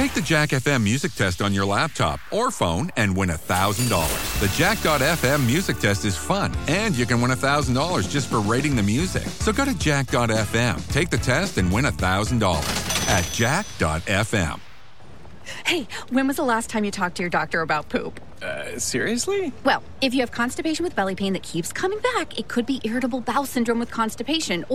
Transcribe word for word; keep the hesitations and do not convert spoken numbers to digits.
Take the Jack F M music test on your laptop or phone and win one thousand dollars. The Jack dot F M music test is fun, and you can win one thousand dollars just for rating the music. So go to Jack dot F M, take the test, and win one thousand dollars at Jack dot F M. Hey, when was the last time you talked to your doctor about poop? Uh, seriously? Well, if you have constipation with belly pain that keeps coming back, it could be irritable bowel syndrome with constipation